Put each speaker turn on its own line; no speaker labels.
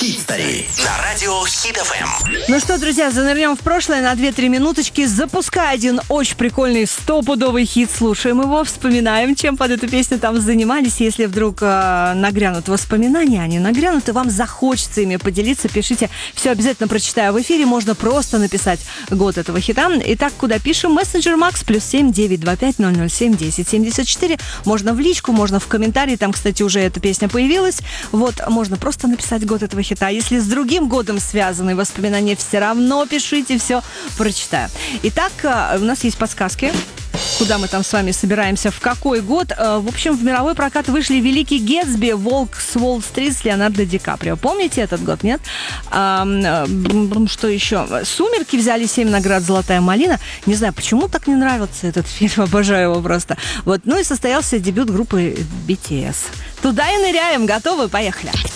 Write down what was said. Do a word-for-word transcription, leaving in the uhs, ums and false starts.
Хитстори на радио Хит эф эм.
Ну что, друзья, занырнем в прошлое на две-три минуточки. Запускай один очень прикольный стопудовый хит. Слушаем его, вспоминаем, чем под эту песню там занимались. Если вдруг э, нагрянут воспоминания, они нагрянут, и вам захочется ими поделиться, пишите. Все обязательно прочитаю в эфире. Можно просто написать год этого хита. Итак, куда пишем? Мессенджер Макс плюс семь девять два пять ноль ноль семь десять семьдесят четыре. Можно в личку, можно в комментарии. Там, кстати, уже эта песня появилась. Вот, можно просто написать год этого хита. Если с другим годом связаны воспоминания, все равно пишите, все прочитаю. Итак, у нас есть подсказки, куда мы там с вами собираемся, в какой год. В общем, в мировой прокат вышли «Великий Гэтсби», «Волк с Уолл-стрит» с Леонардо Ди Каприо. Помните этот год, нет? А, что еще? «Сумерки» взяли семь наград, «Золотая малина». Не знаю, почему так не нравится этот фильм, обожаю его просто. Вот. Ну и состоялся дебют группы би ти эс. Туда и ныряем. Готовы? Поехали.